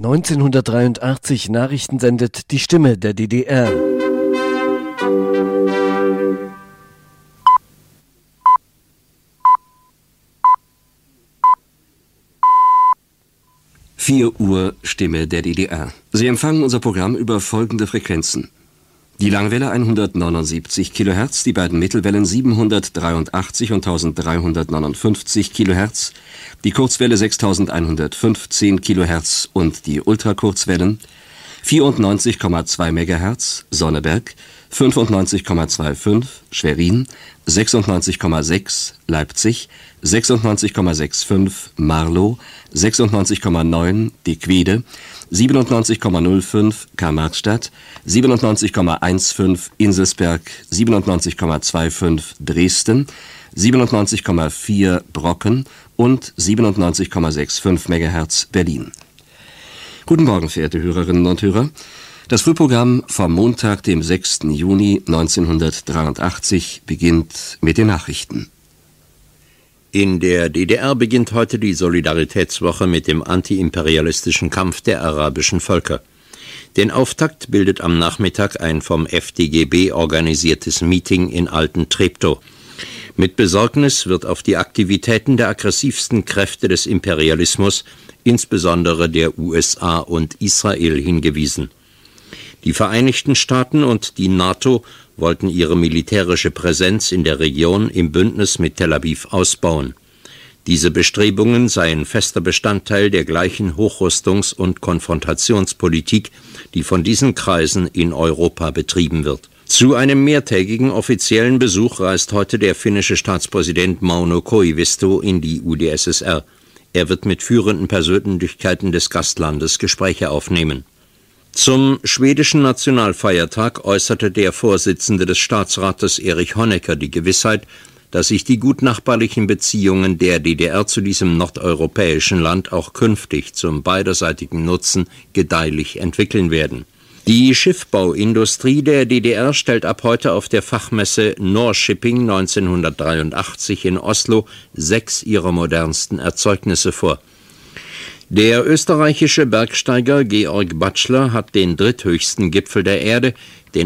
1983 Nachrichten sendet die Stimme der DDR. Uhr, Stimme der DDR. Sie empfangen unser Programm über folgende Frequenzen. Die Langwelle 179 kHz, die beiden Mittelwellen 783 und 1359 kHz, die Kurzwelle 6115 kHz und die Ultrakurzwellen 94,2 MHz, Sonneberg, 95,25 Schwerin, 96,6 Leipzig, 96,65 Marlow, 96,9 Dequede, 97,05 Karl-Marx-Stadt, 97,15 Inselsberg, 97,25 Dresden, 97,4 Brocken und 97,65 MHz Berlin. Guten Morgen, verehrte Hörerinnen und Hörer. Das Frühprogramm vom Montag, dem 6. Juni 1983, beginnt mit den Nachrichten. In der DDR beginnt heute die Solidaritätswoche mit dem antiimperialistischen Kampf der arabischen Völker. Den Auftakt bildet am Nachmittag ein vom FDGB organisiertes Meeting in Alten-Treptow. Mit Besorgnis wird auf die Aktivitäten der aggressivsten Kräfte des Imperialismus, insbesondere der USA und Israel, hingewiesen. Die Vereinigten Staaten und die NATO wollten ihre militärische Präsenz in der Region im Bündnis mit Tel Aviv ausbauen. Diese Bestrebungen seien fester Bestandteil der gleichen Hochrüstungs- und Konfrontationspolitik, die von diesen Kreisen in Europa betrieben wird. Zu einem mehrtägigen offiziellen Besuch reist heute der finnische Staatspräsident Mauno Koivisto in die UdSSR. Er wird mit führenden Persönlichkeiten des Gastlandes Gespräche aufnehmen. Zum schwedischen Nationalfeiertag äußerte der Vorsitzende des Staatsrates Erich Honecker die Gewissheit, dass sich die gutnachbarlichen Beziehungen der DDR zu diesem nordeuropäischen Land auch künftig zum beiderseitigen Nutzen gedeihlich entwickeln werden. Die Schiffbauindustrie der DDR stellt ab heute auf der Fachmesse Norshipping 1983 in Oslo 6 ihrer modernsten Erzeugnisse vor. Der österreichische Bergsteiger Georg Batschler hat den dritthöchsten Gipfel der Erde, den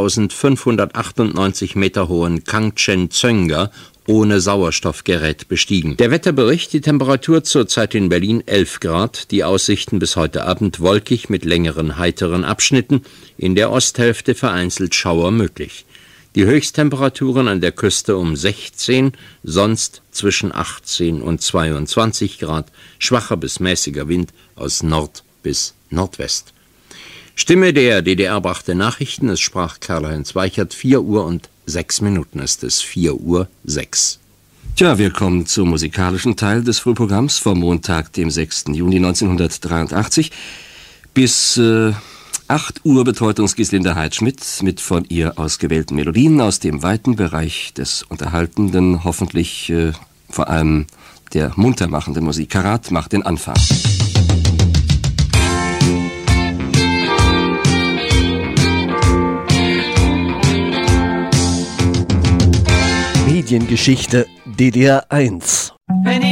8.598 Meter hohen Kangchen-Tsönga, ohne Sauerstoffgerät bestiegen. Der Wetterbericht: die Temperatur zurzeit in Berlin 11 Grad, die Aussichten bis heute Abend wolkig mit längeren heiteren Abschnitten, in der Osthälfte vereinzelt Schauer möglich. Die Höchsttemperaturen an der Küste um 16, sonst zwischen 18 und 22 Grad, schwacher bis mäßiger Wind aus Nord bis Nordwest. Stimme der DDR brachte Nachrichten, es sprach Karl-Heinz Weichert. 4:06 ist es, 4:06. Tja, wir kommen zum musikalischen Teil des Frühprogramms vom Montag, dem 6. Juni 1983. Bis 8 Uhr betreut uns Gislinde Heidschmidt mit von ihr ausgewählten Melodien aus dem weiten Bereich des Unterhaltenden, hoffentlich vor allem der muntermachenden Musik. Karat macht den Anfang. Mediengeschichte DDR 1.